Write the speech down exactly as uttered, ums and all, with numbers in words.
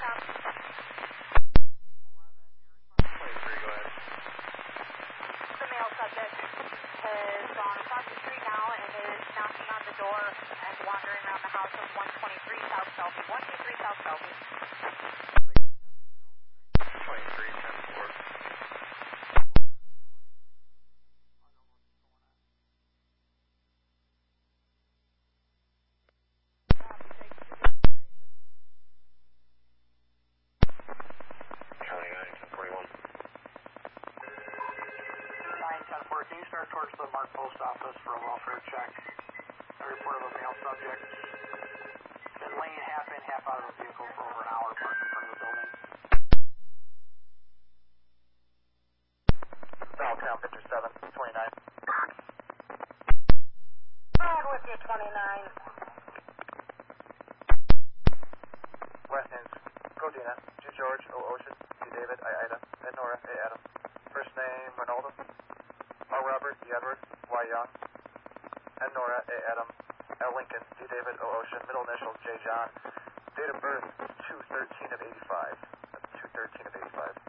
twenty-three, go ahead. The male subject has gone across the street now and is knocking on the door and wandering around the house of one twenty-three South Selfie. one twenty-three South Selfie. twenty-three, ten four. County nine, ten forty-one. nine ten four, can you start towards the Mark Post Office for a welfare check? I reported a male subject. Been laying half in, half out of the vehicle for over an hour, parked in front of the building. Southtown, Victor seven, twenty-nine. On with you, twenty-nine. Last names, Codina, G George, O Ocean, D David, I Ida, Ed Nora, A Adam. First name, Ronaldo. R Robert, D Edward, Y Young. Ed Nora, A Adam, L Lincoln, D David, O Ocean. Middle initials, J John. Date of birth, two thirteen of eighty-five. That's two thirteen of eighty-five.